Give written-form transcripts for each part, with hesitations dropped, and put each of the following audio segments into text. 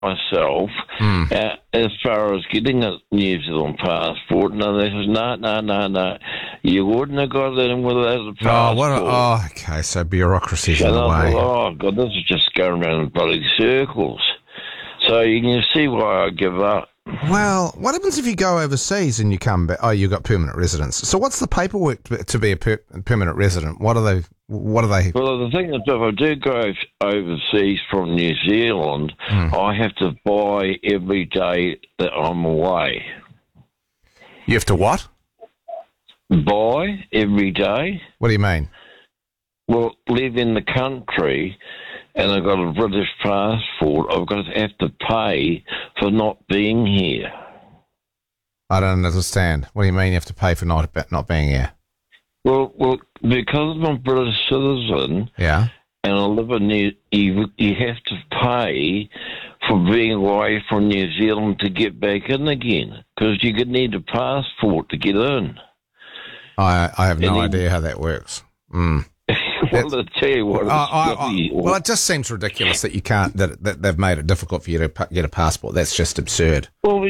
myself as far as getting a New Zealand passport. No, they says, no. You wouldn't have got it in without a passport. Okay, so bureaucracy's in the way. Oh, God, this is just going around in bloody circles. So you can see why I give up. Well, what happens if you go overseas and you come back? Oh, you've got permanent residence. So what's the paperwork to be a permanent resident? What are they? Well, the thing is, if I do go overseas from New Zealand, I have to buy every day that I'm away. You have to what? Buy every day. What do you mean? Well, live in the country, and I've got a British passport. I've got to have to pay for not being here. I don't understand. What do you mean you have to pay for not being here? Well, because I'm a British citizen, yeah, and I live in you have to pay for being away from New Zealand to get back in again, because you could need a passport to get in. I have no idea how that works. Well, I'll tell you what. Well, it just seems ridiculous that you can't. That they've made it difficult for you to get a passport. That's just absurd. Well,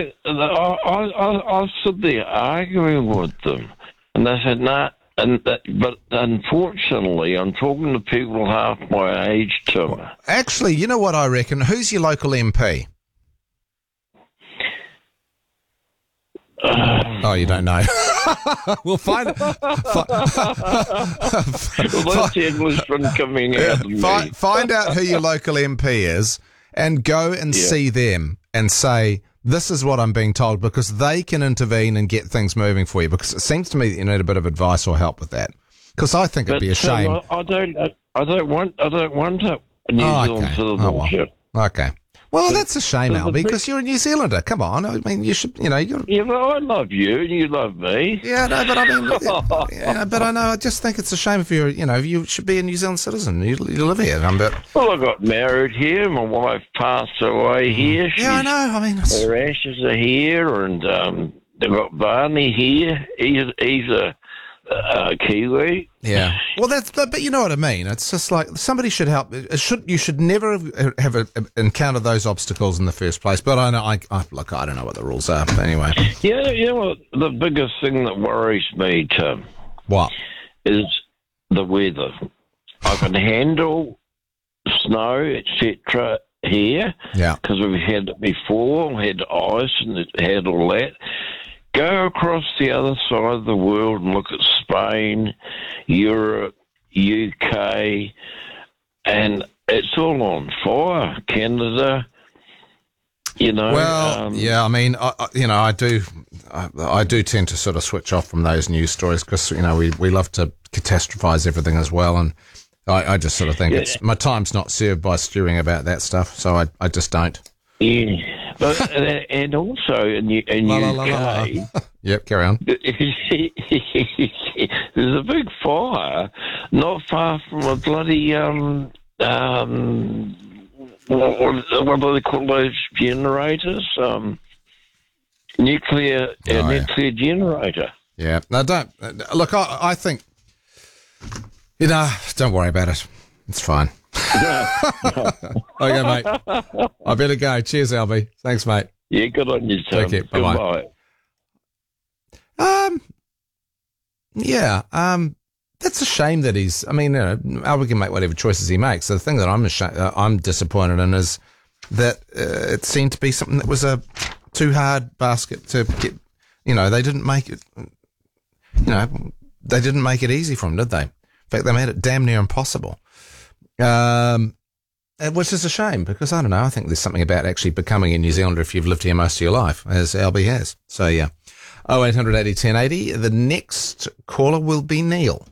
I stood there arguing with them, and they said, "No." But unfortunately, I'm talking to people half my age, Tim. Actually, you know what I reckon? Who's your local MP? Oh, you don't know. We'll find it. Find out who your local MP is and go and see them and say, this is what I'm being told, because they can intervene and get things moving for you, because it seems to me that you need a bit of advice or help with that. Because I think it'd be a shame. I don't want a New Zealand citizenship. Okay. Well, that's a shame, Albie, because you're a New Zealander. Come on. I mean, you should, you're... Yeah, but I love you and you love me. Yeah, no, but I mean... but I know, I just think it's a shame if you're, you should be a New Zealand citizen. You live here. Well, I got married here. My wife passed away here. I know. I mean... Her ashes are here, and they've got Barney here. He's a Kiwi. Yeah. Well, but you know what I mean. It's just like somebody should help. You should never have encountered those obstacles in the first place. But I know, look, I don't know what the rules are. But anyway. Yeah. Well, the biggest thing that worries me, Tim. What? Is the weather. I can handle snow, etc. here. Yeah. Because we've had it before. We had ice and had all that. Go across the other side of the world and look at Spain, Europe, UK, and it's all on fire. Canada, Well, yeah, I mean, I do tend to sort of switch off from those news stories because we love to catastrophize everything as well, and I just sort of think my time's not served by stewing about that stuff, so I just don't. Yeah. But, and also in UK... Yep, carry on. There's a big fire not far from a bloody... what do they call those generators? Nuclear generator. Yeah. No, don't... Look, I think... don't worry about it. It's fine. Okay, mate. I better go. Cheers, Albie. Thanks, mate. Yeah, good on you, Tim. Take care. Bye-bye. That's a shame that he's... I mean, Albie can make whatever choices he makes. So the thing that I'm disappointed in is that it seemed to be something that was a too hard basket to get... they didn't make it... they didn't make it easy for him, did they? In fact, they made it damn near impossible. Which is a shame, because I don't know, I think there's something about actually becoming a New Zealander if you've lived here most of your life, as Albie has. So yeah. 0800 80 1080. The next caller will be Neil.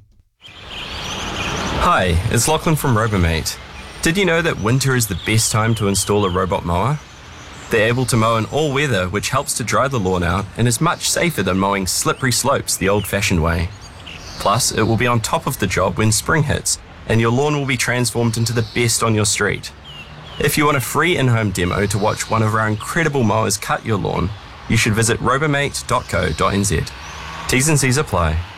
Hi, it's Lachlan from Robomate. Did you know that winter is the best time to install a robot mower? They're able to mow in all weather, which helps to dry the lawn out and is much safer than mowing slippery slopes the old-fashioned way. Plus, it will be on top of the job when spring hits, and your lawn will be transformed into the best on your street. If you want a free in-home demo to watch one of our incredible mowers cut your lawn, you should visit robomate.co.nz. T's and C's apply.